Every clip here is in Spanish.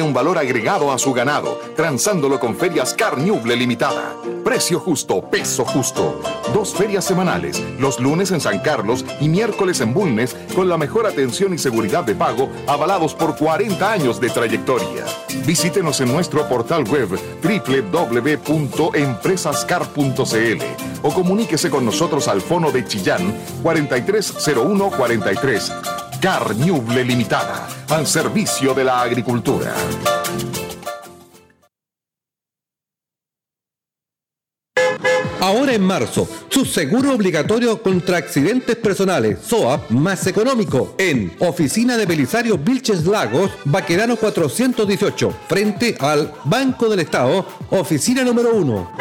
tiene un valor agregado a su ganado, transándolo con Ferias Carñuble Limitada. Precio justo, peso justo. 2 ferias semanales, los lunes en San Carlos y miércoles en Bulnes, con la mejor atención y seguridad de pago, avalados por 40 años de trayectoria. Visítenos en nuestro portal web www.empresascar.cl o comuníquese con nosotros al fono de Chillán 430143. Carñuble Limitada, al servicio de la agricultura. Ahora en marzo, su seguro obligatorio contra accidentes personales, SOAP, más económico, en Oficina de Belisario Vilches Lagos, Baquedano 418, frente al Banco del Estado, oficina número 1.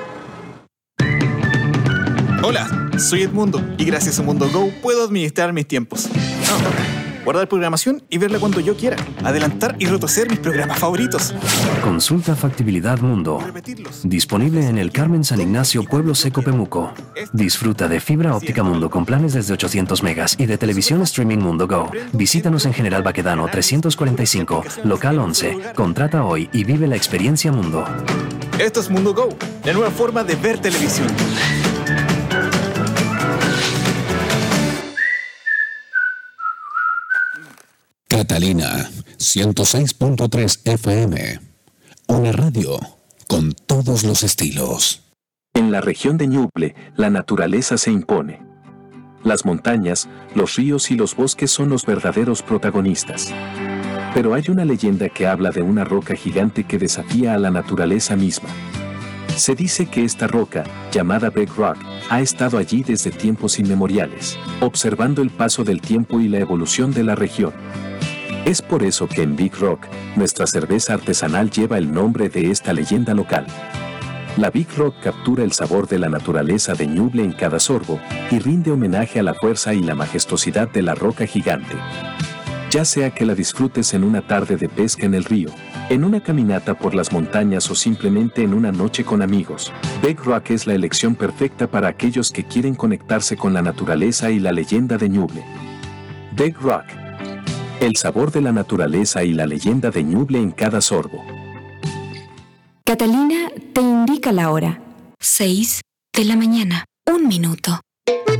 Hola, soy Edmundo y gracias a Mundo Go puedo administrar mis tiempos. Guardar programación y verla cuando yo quiera. Adelantar y retroceder mis programas favoritos. Consulta Factibilidad Mundo. Disponible en el Carmen San Ignacio, Pueblo Seco, Pemuco. Disfruta de fibra óptica Mundo con planes desde 800 megas y de televisión streaming Mundo Go. Visítanos en General Baquedano 345, local 11. Contrata hoy y vive la experiencia Mundo. Esto es Mundo Go, la nueva forma de ver televisión. Catalina 106.3 FM, una radio con todos los estilos. En la región de Ñuble, la naturaleza se impone. Las montañas, los ríos y los bosques son los verdaderos protagonistas. Pero hay una leyenda que habla de una roca gigante que desafía a la naturaleza misma. Se dice que esta roca, llamada Big Rock, ha estado allí desde tiempos inmemoriales, observando el paso del tiempo y la evolución de la región. Es por eso que en Big Rock, nuestra cerveza artesanal lleva el nombre de esta leyenda local. La Big Rock captura el sabor de la naturaleza de Ñuble en cada sorbo y rinde homenaje a la fuerza y la majestuosidad de la roca gigante. Ya sea que la disfrutes en una tarde de pesca en el río, en una caminata por las montañas o simplemente en una noche con amigos, Big Rock es la elección perfecta para aquellos que quieren conectarse con la naturaleza y la leyenda de Ñuble. Big Rock. El sabor de la naturaleza y la leyenda de Ñuble en cada sorbo. Catalina te indica la hora. 6 de la mañana. 1 minuto.